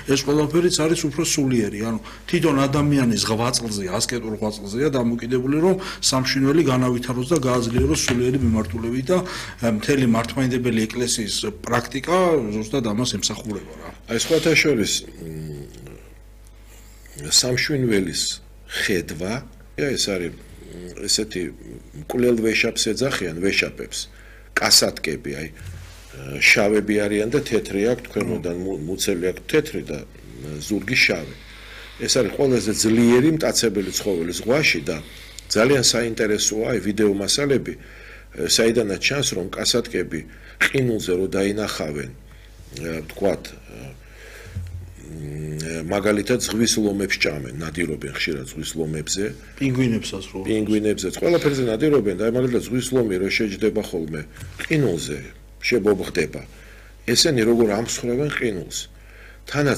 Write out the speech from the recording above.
ეს ყველაფერიც არის უფრო სულიერი, ანუ თვითონ ადამიანის ღვაწლზე, ასკეტურ ღვაწლზეა დამოკიდებული, რომ სამშვიდობელი განავითაროს და გააძლიეროს სულიერი მიმართულებით და მთელი მართლმადიდებელი ეკლესიის პრაქტიკა ზუსტად ამას ემსახურება რა. აი სხვათა შორის სამშვიდობელის ხედვა, ეს არის ესეთი მკვლელ ვეშაპს ეძახიან, ვეშაპებს, კასატკები, აი შავები არიან და თეთრი აქვს, თქვენოდან მუცელი აქვს თეთრი და ზურგი შავი. ეს არის ყველაზე ძლიერი მტაცებელი ცხოველი ზღვაში და ძალიან საინტერესოა აი ვიდეო მასალები, საიდანაც ჩანს, რომ კასატკები ყინულზე რო დაინახავენ, ვთქვათ, მაგალითად ზღვის ლომებს ჭამენ, ნადირობენ ხშირად ზღვის ლომებზე, პინგვინებსაც რო. პინგვინებზეც, ყველაფერზე ნადირობენ და აი მაგალითად ზღვის ლომი რო შეჯდება ხოლმე ყინულზე, შებობხდება. ესენი როგორ ამსხვრევენ ყინულს. თანაც